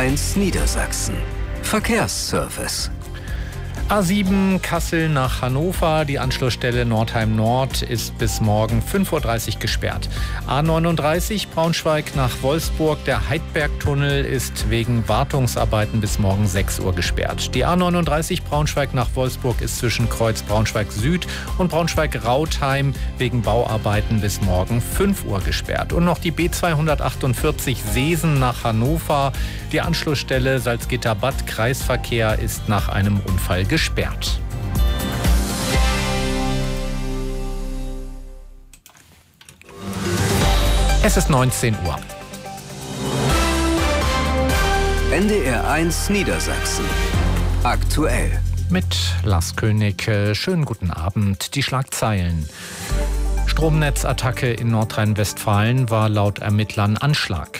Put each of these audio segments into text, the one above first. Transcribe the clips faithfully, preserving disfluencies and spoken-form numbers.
eins Niedersachsen. Verkehrsservice. A sieben Kassel nach Hannover. Die Anschlussstelle Nordheim Nord ist bis morgen fünf Uhr dreißig gesperrt. A neununddreißig Braunschweig nach Wolfsburg. Der Heidbergtunnel ist wegen Wartungsarbeiten bis morgen sechs Uhr gesperrt. Die A neununddreißig Braunschweig nach Wolfsburg ist zwischen Kreuz Braunschweig Süd und Braunschweig-Rautheim wegen Bauarbeiten bis morgen fünf Uhr gesperrt. Und noch die B zweihundertachtundvierzig Seesen nach Hannover. Die Anschlussstelle Salzgitter-Bad Kreisverkehr ist nach einem Unfall gesperrt. Gesperrt. Es ist neunzehn Uhr. N D R eins Niedersachsen. Aktuell. Mit Lars König. Schönen guten Abend. Die Schlagzeilen. Stromnetzattacke in Nordrhein-Westfalen war laut Ermittlern Anschlag.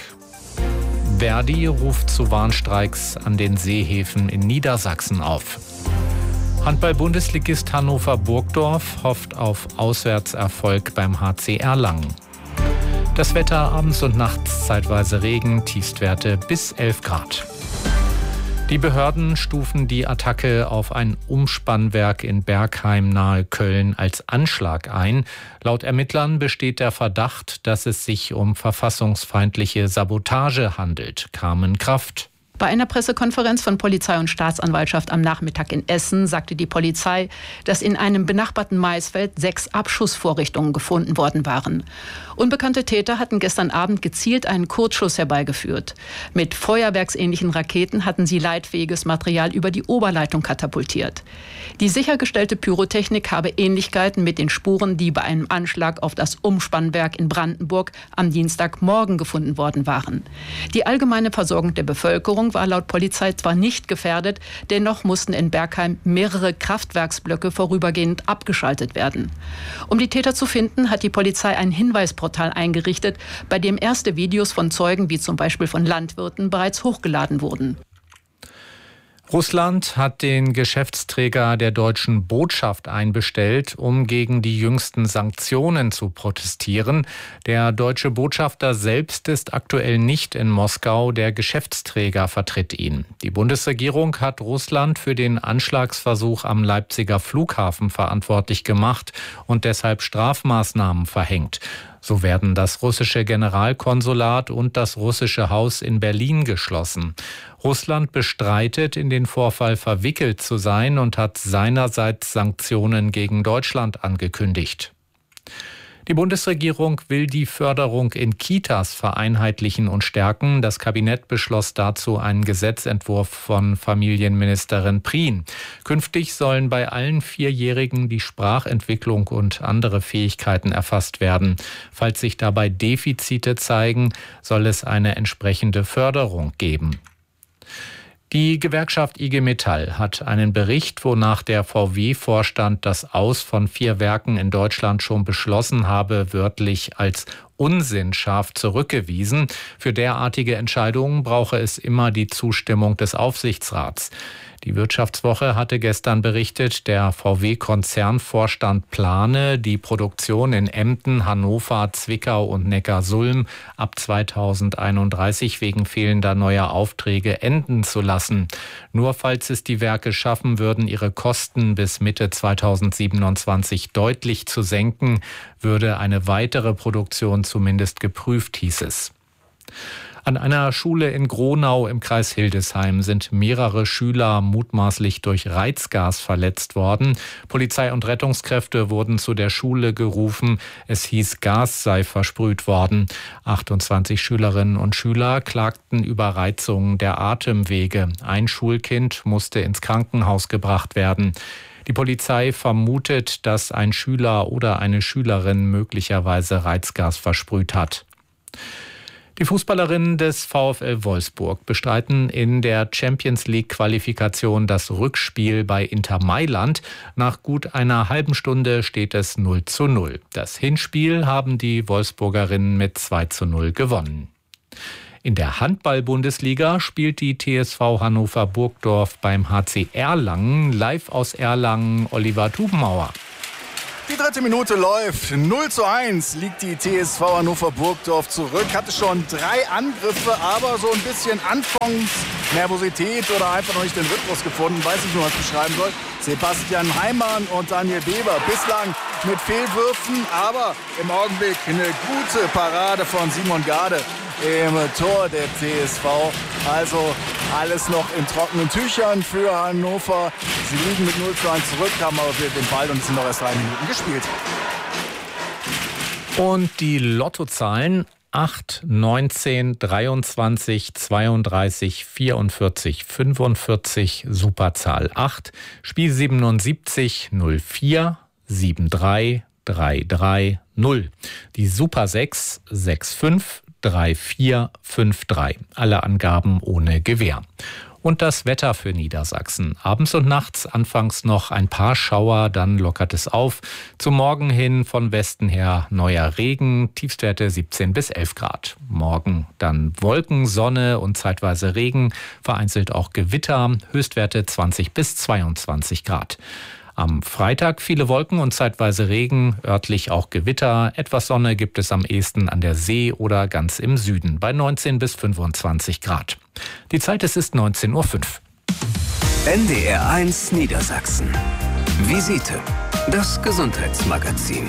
Verdi ruft zu Warnstreiks an den Seehäfen in Niedersachsen auf. Handball-Bundesligist Hannover Burgdorf hofft auf Auswärtserfolg beim H C Erlangen. Das Wetter abends und nachts zeitweise Regen, Tiefstwerte bis elf Grad. Die Behörden stufen die Attacke auf ein Umspannwerk in Bergheim nahe Köln als Anschlag ein. Laut Ermittlern besteht der Verdacht, dass es sich um verfassungsfeindliche Sabotage handelt. Carmen Kraft. Bei einer Pressekonferenz von Polizei und Staatsanwaltschaft am Nachmittag in Essen sagte die Polizei, dass in einem benachbarten Maisfeld sechs Abschussvorrichtungen gefunden worden waren. Unbekannte Täter hatten gestern Abend gezielt einen Kurzschuss herbeigeführt. Mit feuerwerksähnlichen Raketen hatten sie leitfähiges Material über die Oberleitung katapultiert. Die sichergestellte Pyrotechnik habe Ähnlichkeiten mit den Spuren, die bei einem Anschlag auf das Umspannwerk in Brandenburg am Dienstagmorgen gefunden worden waren. Die allgemeine Versorgung der Bevölkerung war laut Polizei zwar nicht gefährdet, dennoch mussten in Bergheim mehrere Kraftwerksblöcke vorübergehend abgeschaltet werden. Um die Täter zu finden, hat die Polizei ein Hinweisportal eingerichtet, bei dem erste Videos von Zeugen, wie zum Beispiel von Landwirten, bereits hochgeladen wurden. Russland hat den Geschäftsträger der deutschen Botschaft einbestellt, um gegen die jüngsten Sanktionen zu protestieren. Der deutsche Botschafter selbst ist aktuell nicht in Moskau, der Geschäftsträger vertritt ihn. Die Bundesregierung hat Russland für den Anschlagsversuch am Leipziger Flughafen verantwortlich gemacht und deshalb Strafmaßnahmen verhängt. So werden das russische Generalkonsulat und das russische Haus in Berlin geschlossen. Russland bestreitet, in den Vorfall verwickelt zu sein und hat seinerseits Sanktionen gegen Deutschland angekündigt. Die Bundesregierung will die Förderung in Kitas vereinheitlichen und stärken. Das Kabinett beschloss dazu einen Gesetzentwurf von Familienministerin Prien. Künftig sollen bei allen Vierjährigen die Sprachentwicklung und andere Fähigkeiten erfasst werden. Falls sich dabei Defizite zeigen, soll es eine entsprechende Förderung geben. Die Gewerkschaft I G Metall hat einen Bericht, wonach der V W-Vorstand das Aus von vier Werken in Deutschland schon beschlossen habe, wörtlich als unsinnscharf zurückgewiesen. Für derartige Entscheidungen brauche es immer die Zustimmung des Aufsichtsrats. Die Wirtschaftswoche hatte gestern berichtet, der V W-Konzernvorstand plane, die Produktion in Emden, Hannover, Zwickau und Neckarsulm ab zweitausendeinunddreißig wegen fehlender neuer Aufträge enden zu lassen. Nur falls es die Werke schaffen würden, ihre Kosten bis Mitte zweitausendsiebenundzwanzig deutlich zu senken, würde eine weitere Produktion zumindest geprüft, hieß es. An einer Schule in Gronau im Kreis Hildesheim sind mehrere Schüler mutmaßlich durch Reizgas verletzt worden. Polizei und Rettungskräfte wurden zu der Schule gerufen. Es hieß, Gas sei versprüht worden. achtundzwanzig Schülerinnen und Schüler klagten über Reizungen der Atemwege. Ein Schulkind musste ins Krankenhaus gebracht werden. Die Polizei vermutet, dass ein Schüler oder eine Schülerin möglicherweise Reizgas versprüht hat. Die Fußballerinnen des VfL Wolfsburg bestreiten in der Champions-League-Qualifikation das Rückspiel bei Inter Mailand. Nach gut einer halben Stunde steht es null zu null. Das Hinspiel haben die Wolfsburgerinnen mit zwei zu null gewonnen. In der Handball-Bundesliga spielt die T S V Hannover Burgdorf beim H C Erlangen. Live aus Erlangen, Oliver Tubenmauer. Die dritte Minute läuft. null zu eins liegt die T S V Hannover Burgdorf zurück. Hatte schon drei Angriffe, aber so ein bisschen Anfangsnervosität oder einfach noch nicht den Rhythmus gefunden. Weiß ich nur, was ich beschreiben soll. Sebastian Heimann und Daniel Weber bislang mit Fehlwürfen, aber im Augenblick eine gute Parade von Simon Gade im Tor der T S V. Also alles noch in trockenen Tüchern für Hannover. Sie liegen mit null zu eins zurück, haben aber den Ball und sind noch erst drei Minuten gespielt. Und die Lottozahlen acht, neunzehn, dreiundzwanzig, zweiunddreißig, vierundvierzig, fünfundvierzig, Superzahl acht, Spiel siebenundsiebzig, null vier, sieben drei, drei drei, null. Die Super sechs, sechs fünf, drei vier, fünf drei. Alle Angaben ohne Gewähr. Und das Wetter für Niedersachsen. Abends und nachts anfangs noch ein paar Schauer, dann lockert es auf. Zum Morgen hin von Westen her neuer Regen, Tiefstwerte siebzehn bis elf Grad. Morgen dann Wolken, Sonne und zeitweise Regen, vereinzelt auch Gewitter, Höchstwerte zwanzig bis zweiundzwanzig Grad. Am Freitag viele Wolken und zeitweise Regen, örtlich auch Gewitter. Etwas Sonne gibt es am ehesten an der See oder ganz im Süden bei neunzehn bis fünfundzwanzig Grad. Die Zeit, es ist neunzehn Uhr fünf. N D R eins Niedersachsen. Visite. Das Gesundheitsmagazin.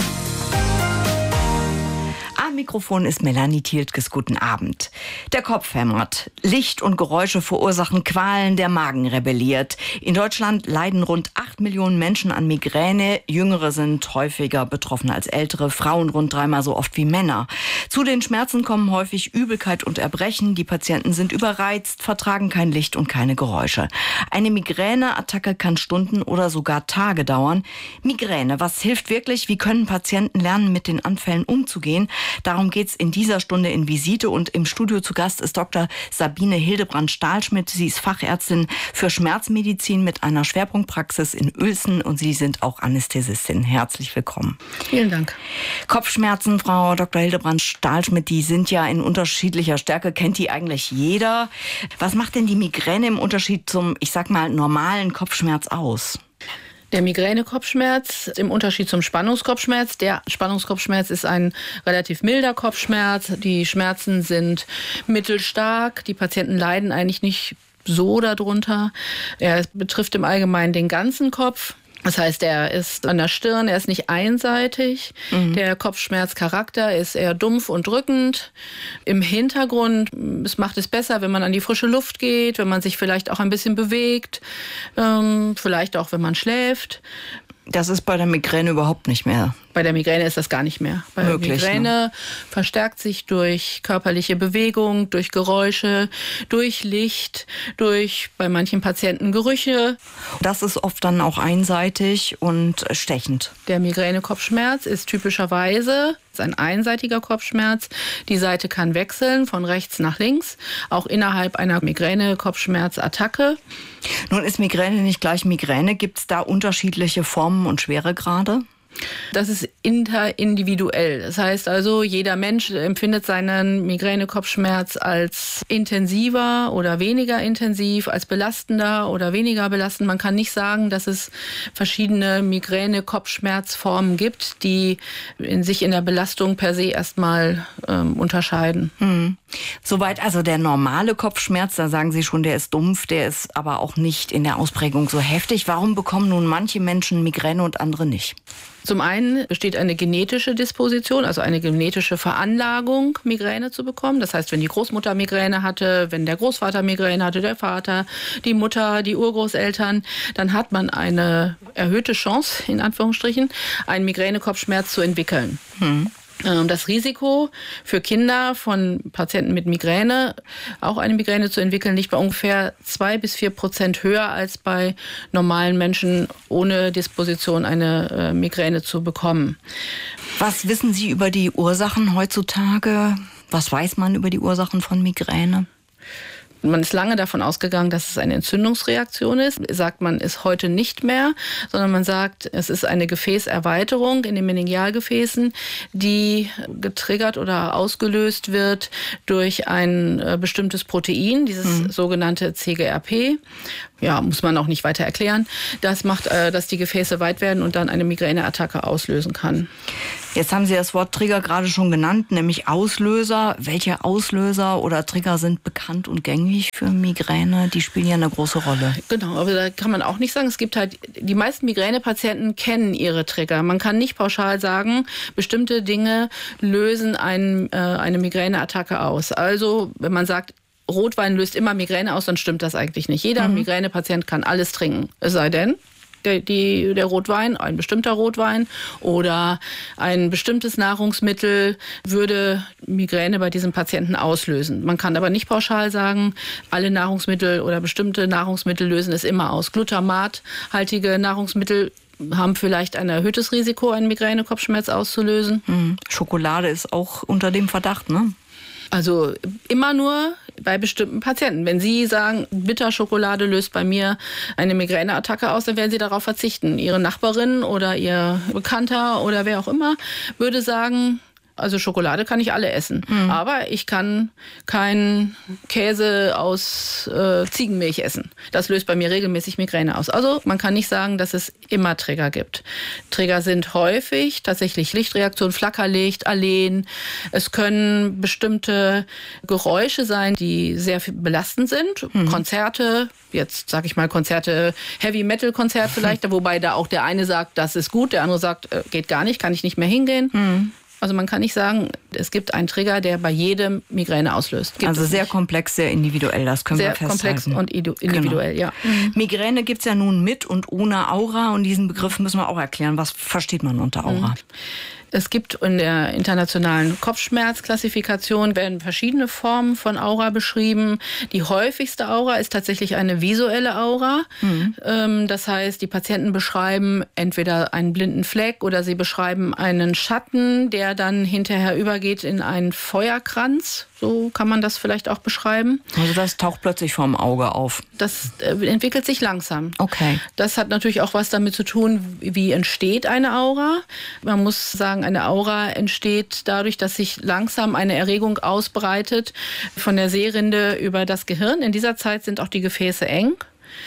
Am Mikrofon ist Melanie Thieltges. Guten Abend. Der Kopf hämmert. Licht und Geräusche verursachen Qualen, der Magen rebelliert. In Deutschland leiden rund acht Millionen Menschen an Migräne. Jüngere sind häufiger betroffen als ältere, Frauen rund dreimal so oft wie Männer. Zu den Schmerzen kommen häufig Übelkeit und Erbrechen. Die Patienten sind überreizt, vertragen kein Licht und keine Geräusche. Eine Migräneattacke kann Stunden oder sogar Tage dauern. Migräne, was hilft wirklich? Wie können Patienten lernen, mit den Anfällen umzugehen? Darum geht's in dieser Stunde in Visite, und im Studio zu Gast ist Doktor Sabine Hildebrand-Stahlschmidt. Sie ist Fachärztin für Schmerzmedizin mit einer Schwerpunktpraxis in Uelzen, und Sie sind auch Anästhesistin. Herzlich willkommen. Vielen Dank. Kopfschmerzen, Frau Doktor Hildebrand-Stahlschmidt, die sind ja in unterschiedlicher Stärke, kennt die eigentlich jeder. Was macht denn die Migräne im Unterschied zum, ich sag mal, normalen Kopfschmerz aus? Der Migränekopfschmerz im Unterschied zum Spannungskopfschmerz. Der Spannungskopfschmerz ist ein relativ milder Kopfschmerz. Die Schmerzen sind mittelstark. Die Patienten leiden eigentlich nicht so darunter. Er betrifft im Allgemeinen den ganzen Kopf. Das heißt, er ist an der Stirn, er ist nicht einseitig. Mhm. Der Kopfschmerzcharakter ist eher dumpf und drückend. Im Hintergrund, es macht es besser, wenn man an die frische Luft geht, wenn man sich vielleicht auch ein bisschen bewegt, ähm, vielleicht auch, wenn man schläft. Das ist bei der Migräne überhaupt nicht mehr. Bei der Migräne ist das gar nicht mehr. Bei der Migräne ne? verstärkt sich durch körperliche Bewegung, durch Geräusche, durch Licht, durch bei manchen Patienten Gerüche. Das ist oft dann auch einseitig und stechend. Der Migränekopfschmerz ist typischerweise ein einseitiger Kopfschmerz. Die Seite kann wechseln von rechts nach links, auch innerhalb einer Migränekopfschmerzattacke. Nun ist Migräne nicht gleich Migräne. Gibt es da unterschiedliche Formen und Schweregrade? Das ist interindividuell. Das heißt also, jeder Mensch empfindet seinen Migränekopfschmerz als intensiver oder weniger intensiv, als belastender oder weniger belastend. Man kann nicht sagen, dass es verschiedene Migränekopfschmerzformen gibt, die in sich in der Belastung per se erstmal ähm, unterscheiden. Mhm. Soweit also der normale Kopfschmerz, da sagen Sie schon, der ist dumpf, der ist aber auch nicht in der Ausprägung so heftig. Warum bekommen nun manche Menschen Migräne und andere nicht? Zum einen besteht eine genetische Disposition, also eine genetische Veranlagung, Migräne zu bekommen. Das heißt, wenn die Großmutter Migräne hatte, wenn der Großvater Migräne hatte, der Vater, die Mutter, die Urgroßeltern, dann hat man eine erhöhte Chance, in Anführungsstrichen, einen Migränekopfschmerz zu entwickeln. Hm. Das Risiko für Kinder von Patienten mit Migräne, auch eine Migräne zu entwickeln, liegt bei ungefähr zwei bis vier Prozent höher als bei normalen Menschen ohne Disposition, eine Migräne zu bekommen. Was wissen Sie über die Ursachen heutzutage? Was weiß man über die Ursachen von Migräne? Man ist lange davon ausgegangen, dass es eine Entzündungsreaktion ist. Sagt man es heute nicht mehr, sondern man sagt, es ist eine Gefäßerweiterung in den Meningealgefäßen, die getriggert oder ausgelöst wird durch ein äh, bestimmtes Protein, dieses mhm. sogenannte C G R P. Ja, muss man auch nicht weiter erklären. Das macht, äh, dass die Gefäße weit werden und dann eine Migräneattacke auslösen kann. Jetzt haben Sie das Wort Trigger gerade schon genannt, nämlich Auslöser. Welche Auslöser oder Trigger sind bekannt und gängig für Migräne? Die spielen ja eine große Rolle. Genau, aber da kann man auch nicht sagen, es gibt halt, die meisten Migränepatienten kennen ihre Trigger. Man kann nicht pauschal sagen, bestimmte Dinge lösen ein, äh, eine Migräneattacke aus. Also, wenn man sagt, Rotwein löst immer Migräne aus, dann stimmt das eigentlich nicht. Jeder mhm. Migränepatient kann alles trinken. Es sei denn, der, die, der Rotwein, ein bestimmter Rotwein oder ein bestimmtes Nahrungsmittel würde Migräne bei diesem Patienten auslösen. Man kann aber nicht pauschal sagen, alle Nahrungsmittel oder bestimmte Nahrungsmittel lösen es immer aus. Glutamathaltige Nahrungsmittel haben vielleicht ein erhöhtes Risiko, einen Migräne-Kopfschmerz auszulösen. Mhm. Schokolade ist auch unter dem Verdacht, ne? Also immer nur bei bestimmten Patienten. Wenn Sie sagen, Bitterschokolade löst bei mir eine Migräneattacke aus, dann werden Sie darauf verzichten. Ihre Nachbarin oder Ihr Bekannter oder wer auch immer würde sagen, also Schokolade kann ich alle essen. Mhm. Aber ich kann keinen Käse aus äh, Ziegenmilch essen. Das löst bei mir regelmäßig Migräne aus. Also man kann nicht sagen, dass es immer Trigger gibt. Trigger sind häufig tatsächlich Lichtreaktion, Flackerlicht, Alen. Es können bestimmte Geräusche sein, die sehr belastend sind. Mhm. Konzerte, jetzt sage ich mal Konzerte, Heavy-Metal-Konzert vielleicht, wobei da auch der eine sagt, das ist gut, der andere sagt, äh, geht gar nicht, kann ich nicht mehr hingehen. Mhm. Also man kann nicht sagen, es gibt einen Trigger, der bei jedem Migräne auslöst. Gibt also sehr nicht. komplex, sehr individuell, das können sehr wir festhalten. Sehr komplex und individuell, genau. ja. Mhm. Migräne gibt es ja nun mit und ohne Aura und diesen Begriff müssen wir auch erklären. Was versteht man unter Aura? Mhm. Es gibt in der internationalen Kopfschmerzklassifikation werden verschiedene Formen von Aura beschrieben. Die häufigste Aura ist tatsächlich eine visuelle Aura. Mhm. Das heißt, die Patienten beschreiben entweder einen blinden Fleck oder sie beschreiben einen Schatten, der dann hinterher übergeht in einen Feuerkranz. So kann man das vielleicht auch beschreiben. Also das taucht plötzlich vorm Auge auf. Das entwickelt sich langsam. Okay. Das hat natürlich auch was damit zu tun, wie entsteht eine Aura. Man muss sagen, eine Aura entsteht dadurch, dass sich langsam eine Erregung ausbreitet von der Sehrinde über das Gehirn. In dieser Zeit sind auch die Gefäße eng.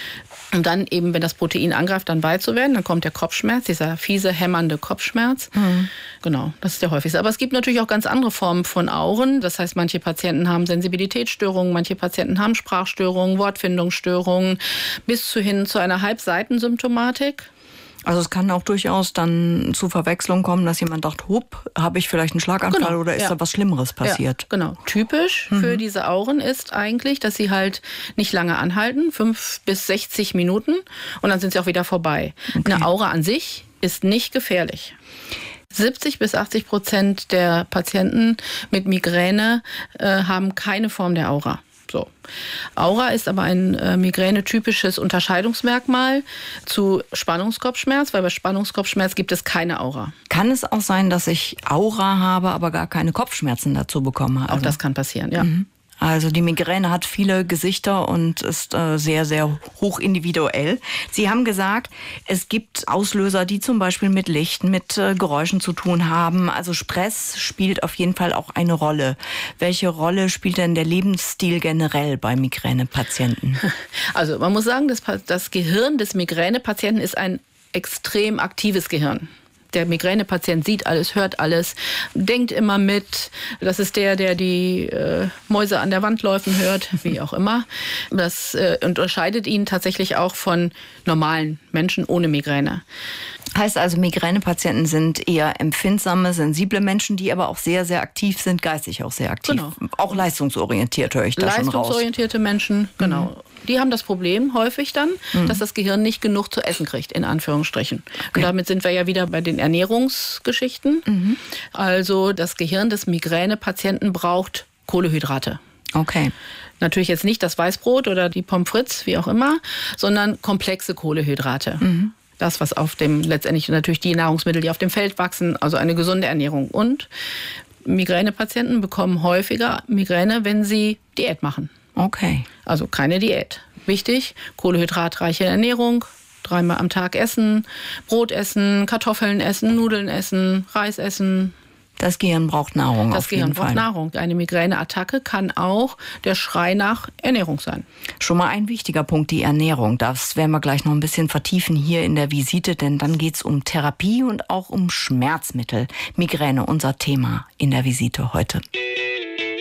Und dann eben, wenn das Protein angreift, dann weit zu werden, dann kommt der Kopfschmerz, dieser fiese, hämmernde Kopfschmerz. Mhm. Genau, das ist der häufigste. Aber es gibt natürlich auch ganz andere Formen von Auren. Das heißt, manche Patienten haben Sensibilitätsstörungen, manche Patienten haben Sprachstörungen, Wortfindungsstörungen, bis zu hin zu einer Halbseitensymptomatik. Also es kann auch durchaus dann zu Verwechslung kommen, dass jemand dacht, hup, habe ich vielleicht einen Schlaganfall genau, oder ist ja. da was Schlimmeres passiert? Ja, genau. Typisch mhm. für diese Auren ist eigentlich, dass sie halt nicht lange anhalten, fünf bis sechzig Minuten und dann sind sie auch wieder vorbei. Okay. Eine Aura an sich ist nicht gefährlich. siebzig bis achtzig Prozent der Patienten mit Migräne äh, haben keine Form der Aura. So. Aura ist aber ein äh, migränetypisches Unterscheidungsmerkmal zu Spannungskopfschmerz, weil bei Spannungskopfschmerz gibt es keine Aura. Kann es auch sein, dass ich Aura habe, aber gar keine Kopfschmerzen dazu bekomme? Also? Auch das kann passieren, ja. Mhm. Also die Migräne hat viele Gesichter und ist äh, sehr, sehr hoch individuell. Sie haben gesagt, es gibt Auslöser, die zum Beispiel mit Licht, mit äh, Geräuschen zu tun haben. Also Stress spielt auf jeden Fall auch eine Rolle. Welche Rolle spielt denn der Lebensstil generell bei Migränepatienten? Also man muss sagen, das, das Gehirn des Migränepatienten ist ein extrem aktives Gehirn. Der Migränepatient sieht alles, hört alles, denkt immer mit. Das ist der, der die äh, Mäuse an der Wand laufen hört, wie auch immer. Das äh, unterscheidet ihn tatsächlich auch von normalen Menschen ohne Migräne. Heißt also, Migränepatienten sind eher empfindsame, sensible Menschen, die aber auch sehr, sehr aktiv sind, geistig auch sehr aktiv. Genau. Auch leistungsorientiert, höre ich da schon raus. Leistungsorientierte Menschen, genau. Mhm. Die haben das Problem häufig dann, mhm. dass das Gehirn nicht genug zu essen kriegt, in Anführungsstrichen. Okay. Und damit sind wir ja wieder bei den Ernährungsgeschichten. Mhm. Also das Gehirn des Migränepatienten braucht Kohlenhydrate. Okay. Natürlich jetzt nicht das Weißbrot oder die Pommes frites, wie auch immer, sondern komplexe Kohlenhydrate. Mhm. Das, was auf dem, letztendlich natürlich die Nahrungsmittel, die auf dem Feld wachsen, also eine gesunde Ernährung. Und Migränepatienten bekommen häufiger Migräne, wenn sie Diät machen. Okay. Also keine Diät. Wichtig, kohlehydratreiche Ernährung, dreimal am Tag essen, Brot essen, Kartoffeln essen, Nudeln essen, Reis essen. Das Gehirn braucht Nahrung. Das auf jeden Gehirn braucht Fall. Nahrung. Eine Migräneattacke kann auch der Schrei nach Ernährung sein. Schon mal ein wichtiger Punkt, die Ernährung. Das werden wir gleich noch ein bisschen vertiefen hier in der Visite, denn dann geht es um Therapie und auch um Schmerzmittel. Migräne, unser Thema in der Visite heute.